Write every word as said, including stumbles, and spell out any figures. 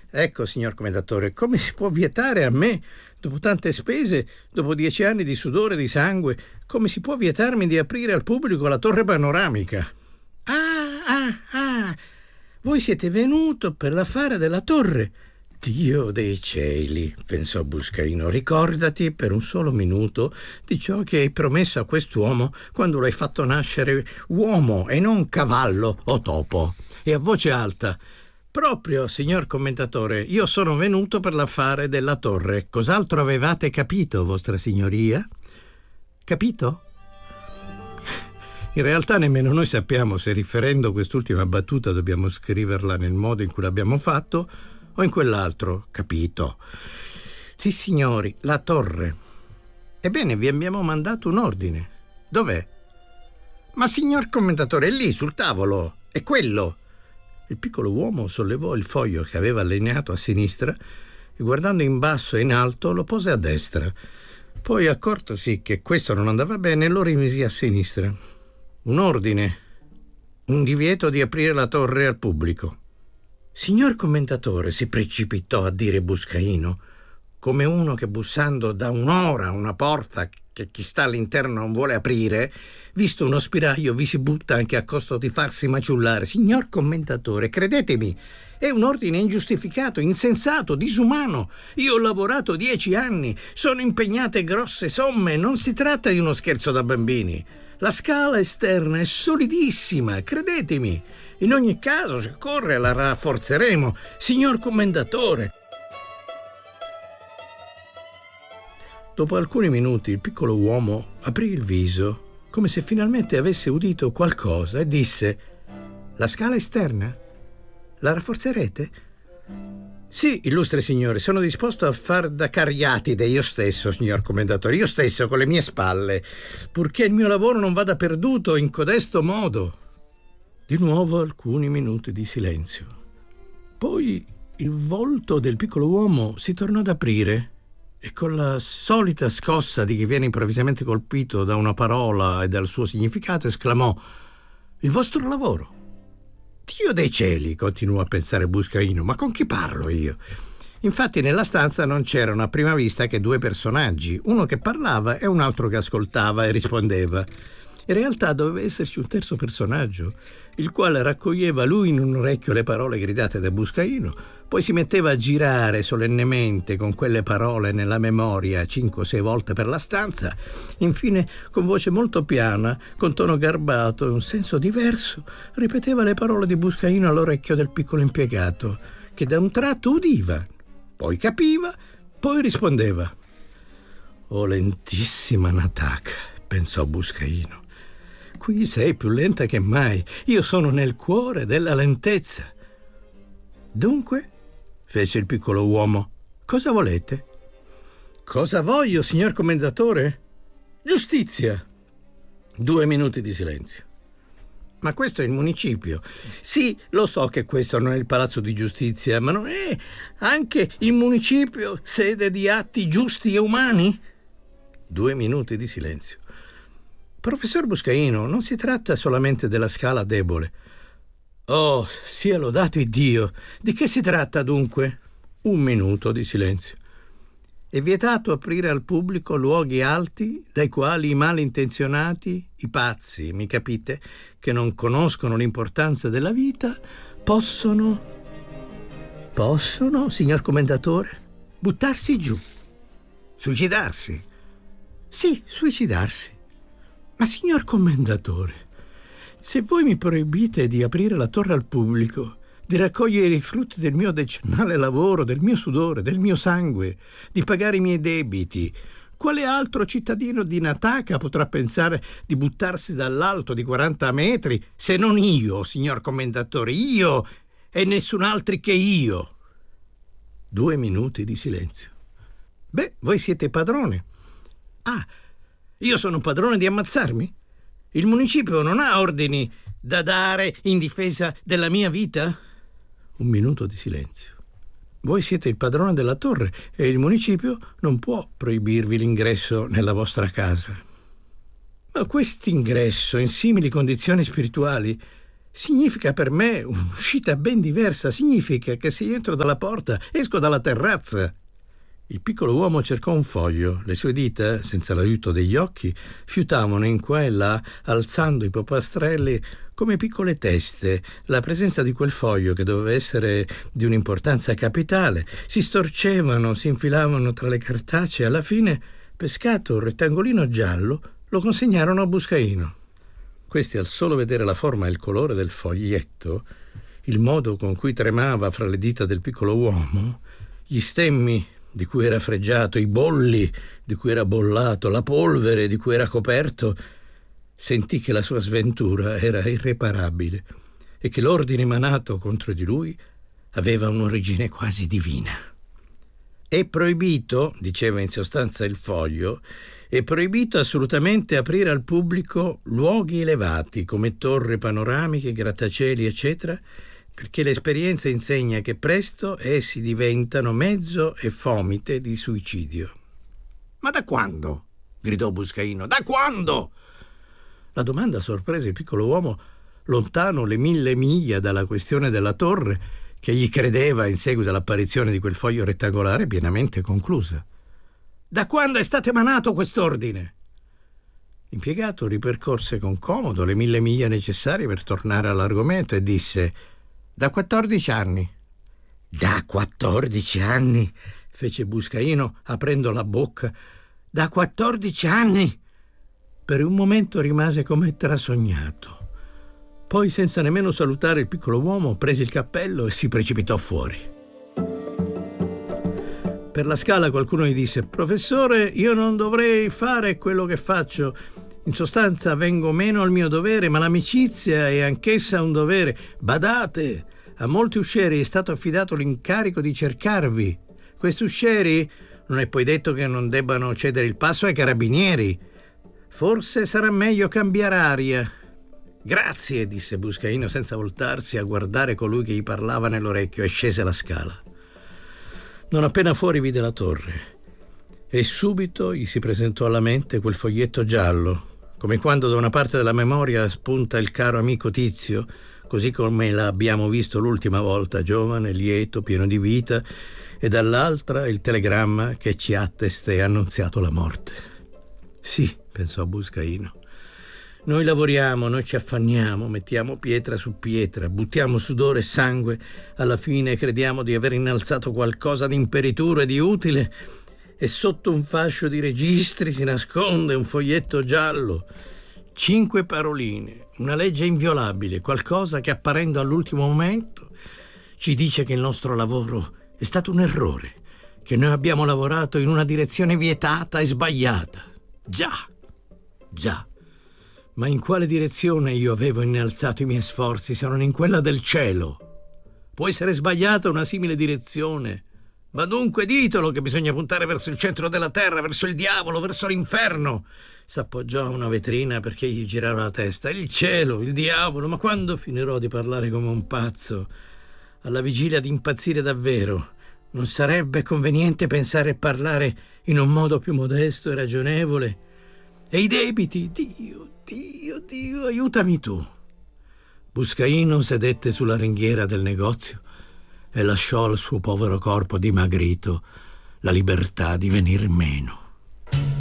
Ecco, signor commendatore, come si può vietare a me, dopo tante spese, dopo dieci anni di sudore e di sangue, come si può vietarmi di aprire al pubblico la torre panoramica? Ah, ah, ah, voi siete venuto per l'affare della torre. Dio dei cieli, pensò Buscaino, ricordati per un solo minuto di ciò che hai promesso a quest'uomo quando l'hai fatto nascere uomo e non cavallo o topo. E a voce alta: proprio, signor commentatore, io sono venuto per l'affare della torre. Cos'altro avevate capito, vostra signoria? Capito? In realtà nemmeno noi sappiamo se, riferendo quest'ultima battuta, dobbiamo scriverla nel modo in cui l'abbiamo fatto o in quell'altro. Capito? Sì, signori, la torre. Ebbene, vi abbiamo mandato un ordine. Dov'è? Ma, signor commentatore, è lì, sul tavolo. È quello. Il piccolo uomo sollevò il foglio che aveva allineato a sinistra e, guardando in basso e in alto, lo pose a destra. Poi, accortosi che questo non andava bene, lo rimise a sinistra. Un ordine, un divieto di aprire la torre al pubblico. Signor commentatore, si precipitò a dire Buscaino, come uno che bussando da un'ora a una porta che chi sta all'interno non vuole aprire, visto uno spiraglio, vi si butta anche a costo di farsi maciullare. Signor commentatore, credetemi, è un ordine ingiustificato, insensato, disumano. Io ho lavorato dieci anni, sono impegnate grosse somme, non si tratta di uno scherzo da bambini. La scala esterna è solidissima, credetemi. In ogni caso, se occorre, la rafforzeremo. Signor commendatore. Dopo alcuni minuti il piccolo uomo aprì il viso, come se finalmente avesse udito qualcosa, e disse: la scala esterna? La rafforzerete? Sì, illustre signore, sono disposto a far da cariatide io stesso, signor commendatore, io stesso con le mie spalle, purché il mio lavoro non vada perduto in codesto modo. Di nuovo alcuni minuti di silenzio. Poi il volto del piccolo uomo si tornò ad aprire e, con la solita scossa di chi viene improvvisamente colpito da una parola e dal suo significato, esclamò: il vostro lavoro? Dio dei cieli, continuò a pensare Buscaino, ma con chi parlo io? Infatti nella stanza non c'erano a prima vista che due personaggi, uno che parlava e un altro che ascoltava e rispondeva. In realtà doveva esserci un terzo personaggio, il quale raccoglieva lui in un orecchio le parole gridate da Buscaino, poi si metteva a girare solennemente con quelle parole nella memoria cinque o sei volte per la stanza, infine con voce molto piana, con tono garbato e un senso diverso, ripeteva le parole di Buscaino all'orecchio del piccolo impiegato, che da un tratto udiva, poi capiva, poi rispondeva. «Oh, lentissima Nataka», pensò Buscaino. «Qui sei più lenta che mai. Io sono nel cuore della lentezza». «Dunque?» fece il piccolo uomo. «Cosa volete?» «Cosa voglio, signor commendatore?» «Giustizia». Due minuti di silenzio. «Ma questo è il municipio». «Sì, lo so che questo non è il palazzo di giustizia, ma non è anche il municipio sede di atti giusti e umani?» Due minuti di silenzio. «Professor Buscaino, non si tratta solamente della scala debole». «Oh, sia lodato Iddio! Di che si tratta dunque?» Un minuto di silenzio. «È vietato aprire al pubblico luoghi alti dai quali i malintenzionati, i pazzi, mi capite, che non conoscono l'importanza della vita, possono... possono, signor commendatore, buttarsi giù». «Suicidarsi?» «Sì, suicidarsi». «Ma signor commendatore, se voi mi proibite di aprire la torre al pubblico, di raccogliere i frutti del mio decennale lavoro, del mio sudore, del mio sangue, di pagare i miei debiti, quale altro cittadino di Nataka potrà pensare di buttarsi dall'alto di quaranta metri se non io, signor commendatore, io e nessun altro che io?» Due minuti di silenzio. «Beh, voi siete padrone». «Ah, io sono padrone di ammazzarmi? Il municipio non ha ordini da dare in difesa della mia vita?» Un minuto di silenzio. «Voi siete il padrone della torre e il municipio non può proibirvi l'ingresso nella vostra casa. Ma quest'ingresso in simili condizioni spirituali significa per me un'uscita ben diversa, significa che se entro dalla porta esco dalla terrazza. Il piccolo uomo cercò un foglio. Le sue dita, senza l'aiuto degli occhi, fiutavano in qua e là, alzando i popastrelli come piccole teste. La presenza di quel foglio, che doveva essere di un'importanza capitale, si storcevano, si infilavano tra le cartacee e alla fine, pescato un rettangolino giallo, lo consegnarono a Buscaino. Questi, al solo vedere la forma e il colore del foglietto, il modo con cui tremava fra le dita del piccolo uomo, gli stemmi di cui era fregiato, i bolli di cui era bollato, la polvere di cui era coperto, sentì che la sua sventura era irreparabile e che l'ordine emanato contro di lui aveva un'origine quasi divina. È proibito, diceva in sostanza il foglio, è proibito assolutamente aprire al pubblico luoghi elevati come torri panoramiche, grattacieli, eccetera, perché l'esperienza insegna che presto essi diventano mezzo e fomite di suicidio. «Ma da quando?» gridò Buscaino. «Da quando?» La domanda sorprese il piccolo uomo lontano le mille miglia dalla questione della torre, che egli credeva, in seguito all'apparizione di quel foglio rettangolare, pienamente conclusa. «Da quando è stato emanato quest'ordine?» L'impiegato ripercorse con comodo le mille miglia necessarie per tornare all'argomento e disse: «Da quattordici anni». «Da quattordici anni?» fece Buscaino, aprendo la bocca. «Da quattordici anni?» Per un momento rimase come trasognato. Poi, senza nemmeno salutare il piccolo uomo, prese il cappello e si precipitò fuori. Per la scala qualcuno gli disse: «Professore, io non dovrei fare quello che faccio. In sostanza vengo meno al mio dovere, ma l'amicizia è anch'essa un dovere. Badate, a molti uscieri è stato affidato l'incarico di cercarvi. Questi uscieri non è poi detto che non debbano cedere il passo ai carabinieri. Forse sarà meglio cambiare aria». «Grazie», disse Buscaino senza voltarsi a guardare colui che gli parlava nell'orecchio, e scese la scala. Non appena fuori vide la torre e subito gli si presentò alla mente quel foglietto giallo, come quando da una parte della memoria spunta il caro amico Tizio, così come l'abbiamo visto l'ultima volta, giovane, lieto, pieno di vita, e dall'altra il telegramma che ci ha testé annunziato la morte. «Sì», pensò Buscaino, «noi lavoriamo, noi ci affanniamo, mettiamo pietra su pietra, buttiamo sudore e sangue, alla fine crediamo di aver innalzato qualcosa di imperituro e di utile, e sotto un fascio di registri si nasconde un foglietto giallo, cinque paroline, una legge inviolabile, qualcosa che, apparendo all'ultimo momento, ci dice che il nostro lavoro è stato un errore, che noi abbiamo lavorato in una direzione vietata e sbagliata. Già, già. Ma in quale direzione io avevo innalzato i miei sforzi se non in quella del cielo? Può essere sbagliata una simile direzione, ma dunque ditelo che bisogna puntare verso il centro della terra, verso il diavolo, verso l'inferno». S'appoggiò a una vetrina perché gli girava la testa. «Il cielo, il diavolo, ma quando finirò di parlare come un pazzo? Alla vigilia di impazzire davvero, non sarebbe conveniente pensare a parlare in un modo più modesto e ragionevole? E i debiti? Dio, Dio, Dio, aiutami tu». Buscaino sedette sulla ringhiera del negozio e lasciò al suo povero corpo dimagrito la libertà di venir meno.